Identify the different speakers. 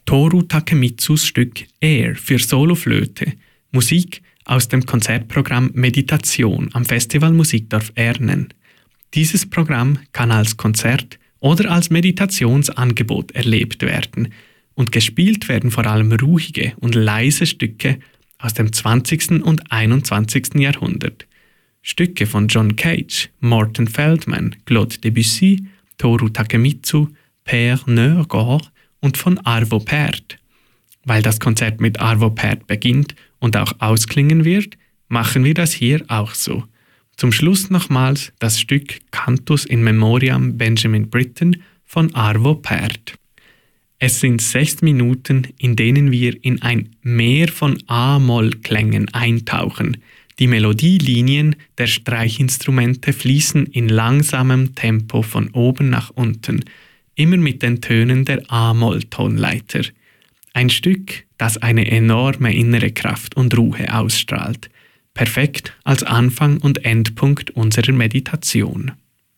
Speaker 1: Toru Takemitsus Stück Air für Soloflöte, Musik aus dem Konzertprogramm Meditation am Festival Musikdorf Ernen. Dieses Programm kann als Konzert oder als Meditationsangebot erlebt werden und gespielt werden vor allem ruhige und leise Stücke aus dem 20. und 21. Jahrhundert. Stücke von John Cage, Morton Feldman, Claude Debussy, Toru Takemitsu, Père Neergaard und von Arvo Pärt. Weil das Konzert mit Arvo Pärt beginnt und auch ausklingen wird, machen wir das hier auch so. Zum Schluss nochmals das Stück Cantus in Memoriam Benjamin Britten von Arvo Pärt. Es sind 6 Minuten, in denen wir in ein Meer von A-Moll-Klängen eintauchen. Die Melodielinien der Streichinstrumente fließen in langsamem Tempo von oben nach unten, immer mit den Tönen der A-Moll-Tonleiter. Ein Stück, das eine enorme innere Kraft und Ruhe ausstrahlt. Perfekt als Anfang und Endpunkt unserer Meditation.